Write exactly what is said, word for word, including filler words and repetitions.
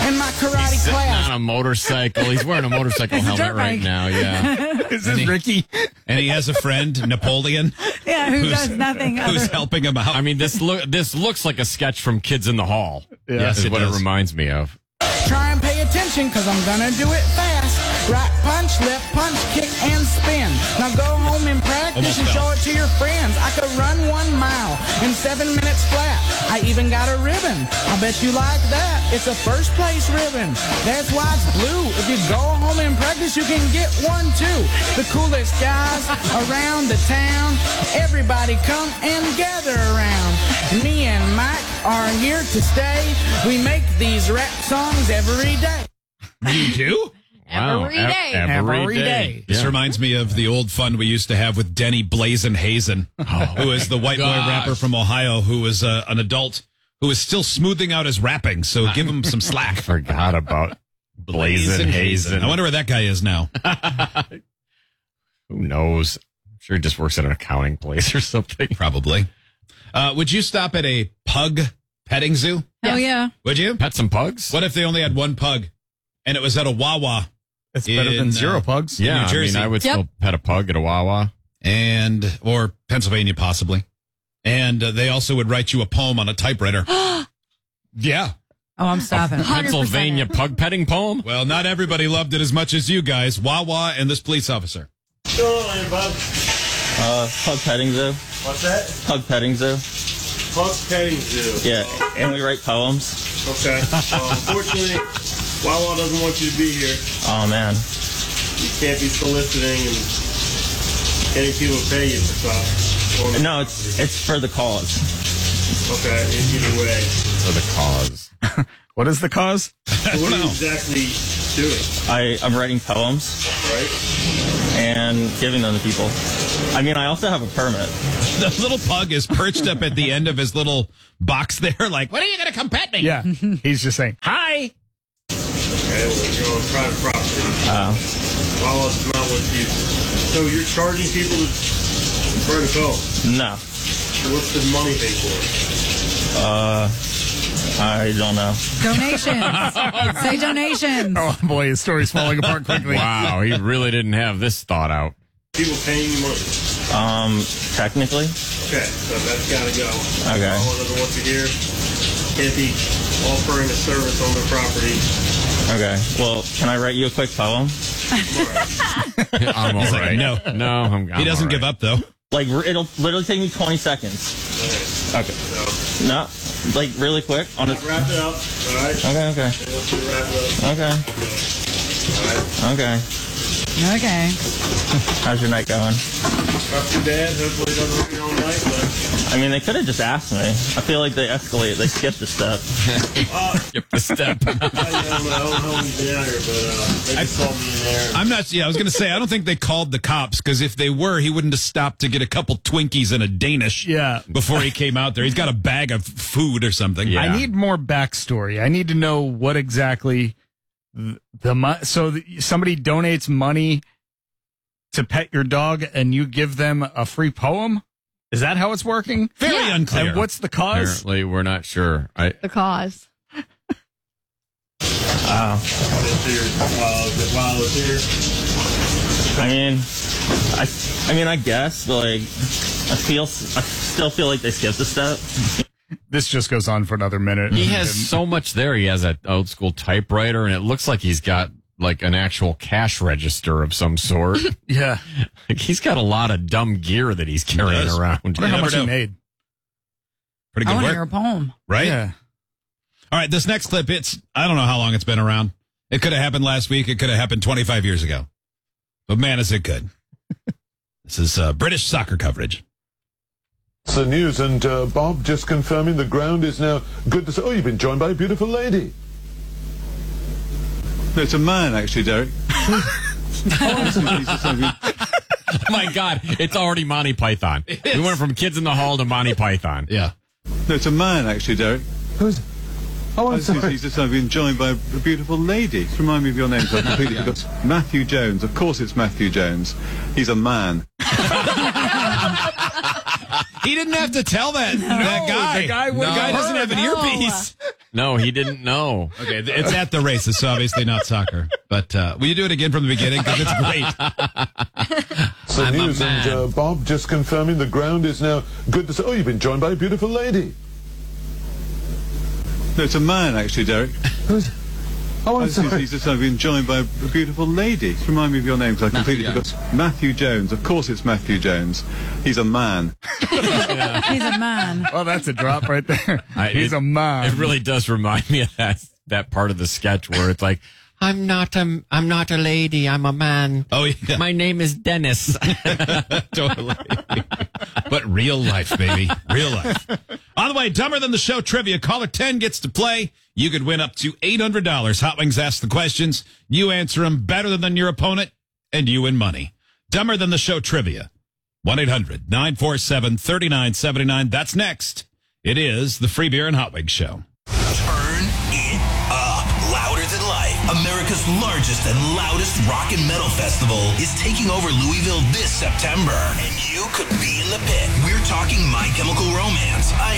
in my karate He's sitting class. on a motorcycle. He's wearing a motorcycle It's a helmet dirt right bike. now. Yeah. Is this he- Ricky? And he has a friend, Napoleon, Yeah, who who's- does nothing who's other. helping him out. I mean, this look this looks like a sketch from Kids in the Hall. Yes, is it what does. it reminds me of. Try and pay attention, cause I'm gonna do it fast. Right punch, left punch, kick, and spin. Now go home and practice Almost and fell. show it to your friends. I could run one mile in seven minutes flat. I even got a ribbon. I bet you like that. It's a first place ribbon. That's why it's blue. If you go home and practice, you can get one too. The coolest guys around the town. Everybody come and gather around. Me and Mike are here to stay. We make these rap songs every day. You do? Wow. Every ev- day. Every, Every day. day. This Yeah. reminds me of the old fun we used to have with Denny Blazin' Hazen, who is the white boy gosh. rapper from Ohio who was uh, an adult who is still smoothing out his rapping. So give him some slack. Forgot about Blazin' Hazen. I wonder where that guy is now. Who knows? I'm sure he just works at an accounting place or something. Probably. Uh, would you stop at a pug petting zoo? Oh, yeah. Would you? Pet some pugs? What if they only had one pug and it was at a Wawa? It's better In, than zero uh, pugs. Yeah, New I Jersey. mean, I would Yep. still pet a pug at a Wawa. And or Pennsylvania possibly. And uh, they also would write you a poem on a typewriter. Yeah. Oh, I'm stopping. one hundred percent. Pennsylvania pug petting poem? Well, not everybody loved it as much as you guys. Wawa and this police officer. Uh, pug petting zoo. What's that? Pug petting zoo. Pug petting zoo. Yeah, and we write poems. Okay. Well, unfortunately, Wawa doesn't want you to be here. Oh man. You can't be soliciting and getting people to pay you for stuff. No, it's it's for the cause. Okay, either way. For the cause. What is the cause? So what are you exactly doing, I I'm writing poems right? and giving them to people. I mean, I also have a permit. The little pug is perched up at the end of his little box there, like, when are you going to come pet me? Yeah. He's just saying, hi. Okay, well, you're on private property. Uh, Wawa's not what you... So you're charging people to burn a phone. no. So what's the money thing for? Uh, I don't know. Donations. Say donations. Oh boy, his story's falling apart quickly. Wow, he really didn't have this thought out. People paying you money. Um, technically. Okay, so that's got to go. Okay. Wawa doesn't want you here. Can't be offering a service on their property. Okay. Well, can I write you a quick poem? I'm all He's like, right. no. No, I'm, I'm He doesn't all give right. up, though. Like, r- it'll literally take me twenty seconds. Okay. So, No, like really quick. On a, wrap it up, all right? okay, okay, Once you wrap it up, okay, all right? okay. Okay. How's your night going? Not too bad. Hopefully it doesn't ruin your own night, but I mean, they could have just asked me. I feel like they escalate. They skipped a step. Skip the step. I don't know. I don't know when he's down here, but uh, they just called me in there. I'm not, yeah, I was going to say, I don't think they called the cops, because if they were, he wouldn't have stopped to get a couple Twinkies and a Danish Yeah. before he came out there. He's got a bag of food or something. Yeah. I need more backstory. I need to know what exactly the, the mo- so the, somebody donates money to pet your dog and you give them a free poem. Is that how it's working? Very Yeah. unclear. And what's the cause? Apparently, we're not sure. I The cause. Wow. It's here. Uh, the while it's here. I mean, I, I mean, I guess, but like, I feel, I still feel like they skipped a step. This just goes on for another minute. He has so much there. He has an old school typewriter, and it looks like he's got like an actual cash register of some sort. Yeah. Like he's got a lot of dumb gear that he's carrying does. around. I wonder how never much he know. made. Pretty I good want to work, hear a poem. right? Yeah. All right, this next clip, it's, I don't know how long it's been around. It could have happened last week. It could have happened twenty-five years ago. But man, is it good. This is uh, British soccer coverage. The news, and uh, Bob just confirming the ground is now good to say. Oh, you've been joined by a beautiful lady. No, it's a man, actually, Derek. Oh my God, it's already Monty Python. We went from Kids in the Hall to Monty Python. Yeah. No, it's a man, actually, Derek. Who's? Oh, I'm He's just, sorry. he's just been joined by a beautiful lady. Just remind me of your name, so I completely forgot. Matthew Jones. Of course it's Matthew Jones. He's a man. He didn't have to tell that, that guy. the guy would- the guy doesn't have an No. earpiece. No, he didn't know. Okay, th- it's at the races, so obviously not soccer. But uh, will you do it again from the beginning? Because it's great. So I'm a news and man. uh, Bob just confirming the ground is now good to say. Oh, you've been joined by a beautiful lady. No, it's a man, actually, Derek. Who's? Oh, I'm He's, sorry. he's just been joined by a beautiful lady. Remind me of your name, because I completely forgot. Matthew Jones. Of course it's Matthew Jones. He's a man. He's a man. Oh, that's a drop right there. I- He's it- a man. It really does remind me of that that part of the sketch where it's like, I'm not a I'm not a lady, I'm a man. Oh, yeah. My name is Dennis. Totally. But real life, baby. Real life. On the way, Dumber Than the Show trivia. Caller ten gets to play. You could win up to eight hundred dollars. Hot Wings asks the questions. You answer them better than your opponent, and you win money. Dumber Than the Show trivia. one eight hundred nine four seven three nine seven nine. That's next. It is the Free Beer and Hot Wings Show. Turn it up. Louder Than Life, America's largest and loudest rock and metal festival, is taking over Louisville this September. And you could be in the pit. We're talking My Chemical Romance,